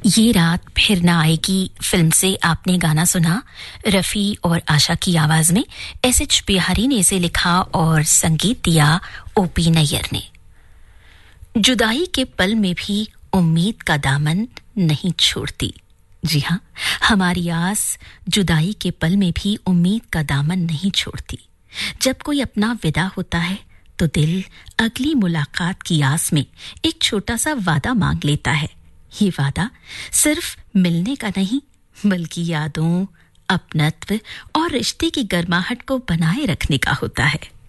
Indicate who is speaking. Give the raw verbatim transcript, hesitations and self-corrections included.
Speaker 1: ये रात फिर ना आएगी फिल्म से आपने गाना सुना। रफी और आशा की आवाज में एस एच बिहारी ने इसे लिखा और संगीत दिया ओपी नैयर ने। जुदाई के पल में भी उम्मीद का दामन नहीं छोड़ती। जी हाँ, हमारी आस जुदाई के पल में भी उम्मीद का दामन नहीं छोड़ती। जब कोई अपना विदा होता है तो दिल अगली मुलाकात की आस में एक छोटा सा वादा मांग लेता है। ये वादा सिर्फ मिलने का नहीं, बल्कि यादों, अपनत्व और रिश्ते की गर्माहट को बनाए रखने का होता है।